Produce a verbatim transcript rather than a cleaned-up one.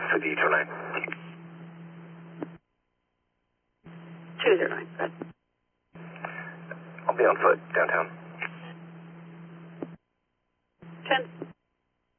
for the two nine. two zero nine. I'll be on foot downtown.